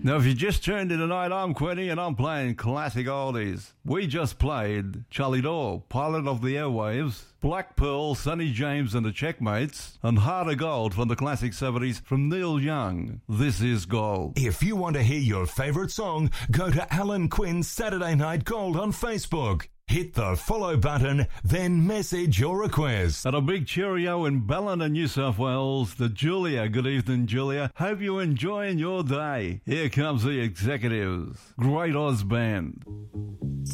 Now, if you just tuned in tonight, I'm Quinny and I'm playing classic oldies. We just played Charlie Dore, Pilot of the Airwaves, Black Pearl, Sonny James and the Checkmates, and Heart of Gold from the classic 70s from Neil Young. This is Gold. If you want to hear your favourite song, go to Alan Quinn's Saturday Night Gold on Facebook. Hit the follow button, then message your request. And a big cheerio in Ballina, New South Wales to Julia. Good evening, Julia. Hope you're enjoying your day. Here comes the Executives. Great Oz Band.